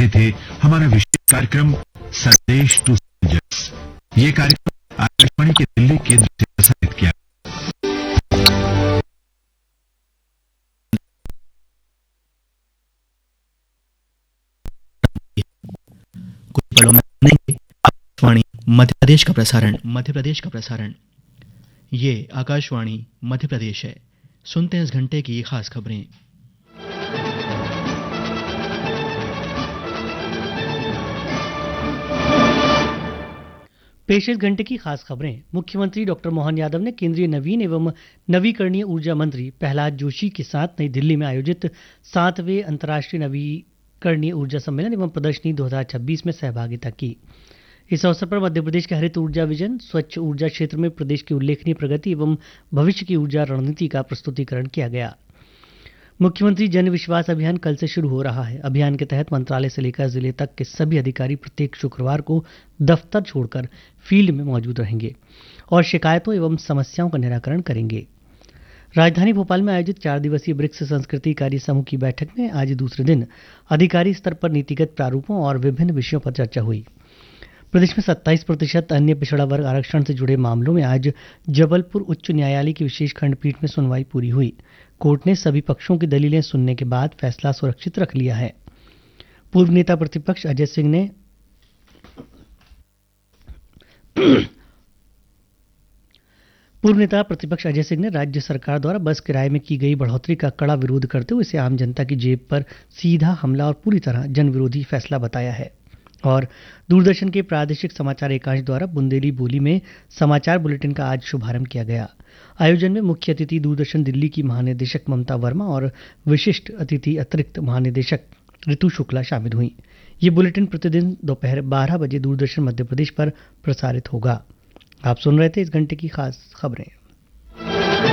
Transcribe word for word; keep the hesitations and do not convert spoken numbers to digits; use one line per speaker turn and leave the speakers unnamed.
रहे थे हमारा विशेष कार्यक्रम संदेश टू स्ट्रेंजर्स। ये कार्यक्रम आकाशवाणी के दिल्ली केंद्र से प्रसारित किया।
कुछ पलों में आकाशवाणी मध्य प्रदेश का प्रसारण मध्य प्रदेश का प्रसारण ये आकाशवाणी मध्य प्रदेश है। सुनते हैं इस घंटे की खास खबरें।
पेश इस घंटे की खास खबरें। मुख्यमंत्री डॉक्टर मोहन यादव ने केंद्रीय नवीन एवं नवीकरणीय ऊर्जा मंत्री प्रहलाद जोशी के साथ नई दिल्ली में आयोजित सातवें अंतर्राष्ट्रीय नवीकरणीय ऊर्जा सम्मेलन एवं प्रदर्शनी दो हज़ार छब्बीस में सहभागिता की। इस अवसर पर मध्य प्रदेश के हरित ऊर्जा विजन, स्वच्छ ऊर्जा क्षेत्र में प्रदेश की उल्लेखनीय प्रगति एवं भविष्य की ऊर्जा रणनीति का प्रस्तुतिकरण किया गया। मुख्यमंत्री जन विश्वास अभियान कल से शुरू हो रहा है। अभियान के तहत मंत्रालय से लेकर जिले तक के सभी अधिकारी प्रत्येक शुक्रवार को दफ्तर छोड़कर फील्ड में मौजूद रहेंगे और शिकायतों एवं समस्याओं का निराकरण करेंगे। राजधानी भोपाल में आयोजित चार दिवसीय ब्रिक्स संस्कृति कार्य समूह की बैठक में आज दूसरे दिन अधिकारी स्तर पर नीतिगत प्रारूपों और विभिन्न विषयों पर चर्चा हुई। प्रदेश में सत्ताईस प्रतिशत अन्य पिछड़ा वर्ग आरक्षण से जुड़े मामलों में आज जबलपुर उच्च न्यायालय की विशेष खंडपीठ में सुनवाई पूरी हुई। कोर्ट ने सभी पक्षों की दलीलें सुनने के बाद फैसला सुरक्षित रख लिया है। पूर्व नेता प्रतिपक्ष अजय सिंह ने पूर्व नेता प्रतिपक्ष अजय सिंह ने राज्य सरकार द्वारा बस किराए में की गई बढ़ोतरी का कड़ा विरोध करते हुए इसे आम जनता की जेब पर सीधा हमला और पूरी तरह जनविरोधी फैसला बताया है। और दूरदर्शन के प्रादेशिक समाचार एकांश द्वारा बुंदेली बोली में समाचार बुलेटिन का आज शुभारंभ किया गया। आयोजन में मुख्य अतिथि दूरदर्शन दिल्ली की महानिदेशक ममता वर्मा और विशिष्ट अतिथि अतिरिक्त महानिदेशक ऋतु शुक्ला शामिल हुई। ये बुलेटिन प्रतिदिन दोपहर बारह बजे दूरदर्शन मध्य प्रदेश पर प्रसारित होगा। आप सुन रहे थे इस घंटे की खास खबरें।